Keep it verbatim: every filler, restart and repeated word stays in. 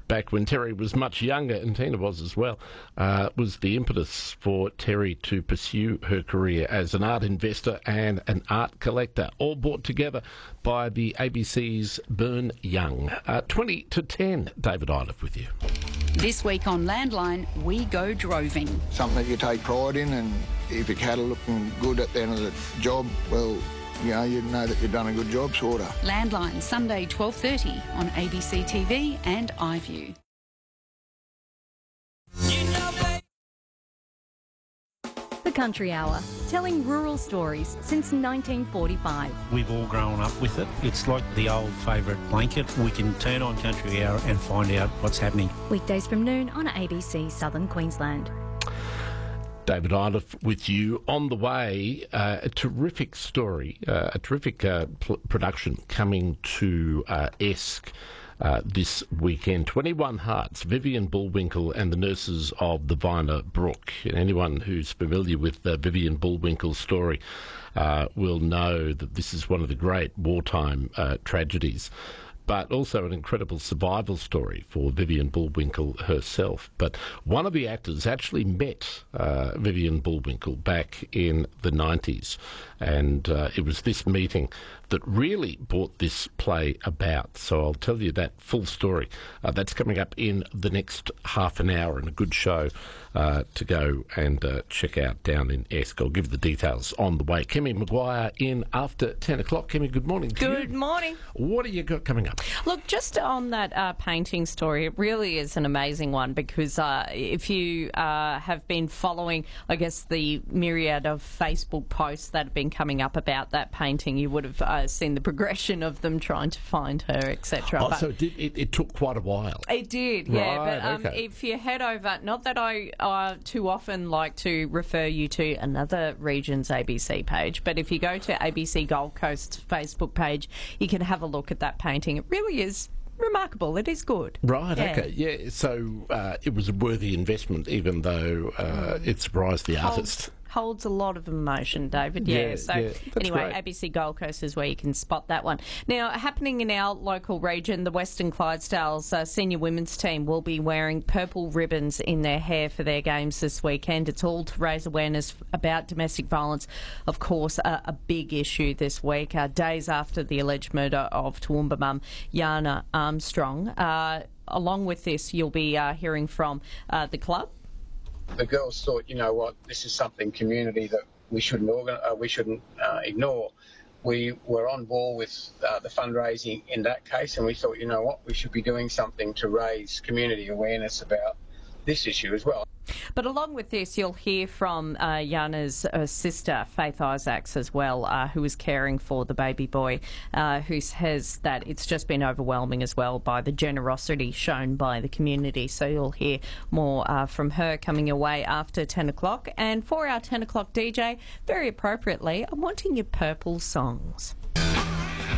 back when Terry was much younger, and Tina was as well, uh, was the impetus for Terry to pursue her career as an art investor and an art collector, all brought together by the A B C's Burn Young. Uh, twenty to ten, David Iliff with you. This week on Landline, we go droving. Something you take pride in, and if your cattle looking good at the end of the job, well, you know, you know that you've done a good job, sort of. Landline, Sunday twelve thirty on A B C T V and iView. The Country Hour, telling rural stories since nineteen forty-five. We've all grown up with it. It's like the old favourite blanket. We can turn on Country Hour and find out what's happening. Weekdays from noon on A B C Southern Queensland. David Iliff with you. On the way, uh, a terrific story, uh, a terrific uh, pl- production coming to uh, Esk uh, this weekend. twenty-one Hearts, Vivian Bullwinkle and the nurses of the Viner Brook. And anyone who's familiar with uh, Vivian Bullwinkle's story uh, will know that this is one of the great wartime uh, tragedies, but also an incredible survival story for Vivian Bullwinkle herself. But one of the actors actually met uh, Vivian Bullwinkle back in the nineties, and uh, it was this meeting that really brought this play about. So I'll tell you that full story. Uh, that's coming up in the next half an hour, and a good show uh, to go and uh, check out down in Esk. I'll give the details on the way. Kemi Maguire in after ten o'clock. Kemi, good morning to Good you. morning. What do you got coming up? Look, just on that uh, painting story, it really is an amazing one, because uh, if you uh, have been following, I guess, the myriad of Facebook posts that have been coming up about that painting, you would have uh, seen the progression of them trying to find her, et cetera. Oh, so it, did, it, it took quite a while. It did, yeah. Right, but um, okay. if you head over, not that I uh, too often like to refer you to another region's A B C page, but if you go to A B C Gold Coast's Facebook page, you can have a look at that painting. It really is remarkable. It is good. Right, Yeah. okay. Yeah, so uh, it was a worthy investment, even though uh, it surprised the artist. Holds, holds a lot of emotion, David. Yeah. Yeah, so yeah, that's anyway, great. A B C Gold Coast is where you can spot that one. Now, happening in our local region, the Western Clydesdales uh, senior women's team will be wearing purple ribbons in their hair for their games this weekend. It's all to raise awareness about domestic violence, of course, a, a big issue this week, uh, days after the alleged murder of Toowoomba mum Yana Armstrong. Uh, along with this, you'll be uh, hearing from uh, the club. The girls thought, you know what, this is something community that we shouldn't organ- uh, we shouldn't uh, ignore. We were on board with uh, the fundraising in that case, and we thought, you know what, we should be doing something to raise community awareness about this issue as well. But along with this, you'll hear from uh, Yana's uh, sister, Faith Isaacs, as well, uh, who is caring for the baby boy, uh, who says that it's just been overwhelming as well by the generosity shown by the community. So you'll hear more uh, from her coming away after ten o'clock. And for our ten o'clock D J, very appropriately, I'm wanting your purple songs.